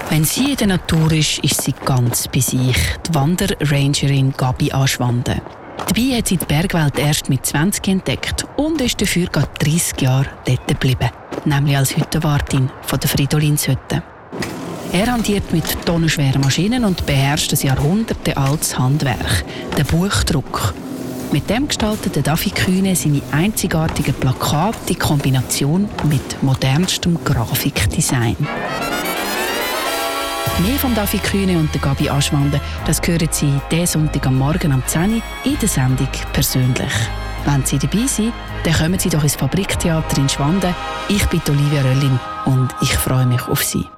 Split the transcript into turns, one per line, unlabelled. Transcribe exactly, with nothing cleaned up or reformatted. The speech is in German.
Wenn sie in der Natur ist, ist sie ganz bei sich. Die Wanderrangerin Gabi Aschwande. Dabei hat sie die Bergwelt erst mit zwanzig entdeckt und ist dafür gerade dreissig Jahre dort geblieben. Nämlich als Hüttenwartin von der Fridolinshütte. Er hantiert mit tonnenschweren Maschinen und beherrscht ein jahrhundertealtes Handwerk, den Buchdruck. Mit dem gestaltet David Kühne seine einzigartige Plakate in Kombination mit modernstem Grafikdesign. Mehr von David Kühne und der Gabi Aschwande, das hören Sie diesen Sonntag am Morgen um zehn Uhr in der Sendung «Persönlich». Wenn Sie dabei sind, dann kommen Sie doch ins Fabriktheater in Schwanden. Ich bin Olivia Röllin und ich freue mich auf Sie.